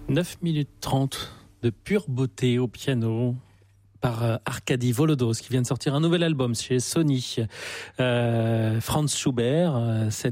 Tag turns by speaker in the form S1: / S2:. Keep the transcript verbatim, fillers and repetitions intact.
S1: neuf minutes trente de pure beauté au piano par Arkady Volodos qui vient de sortir un nouvel album chez Sony. Euh, Franz Schubert, cette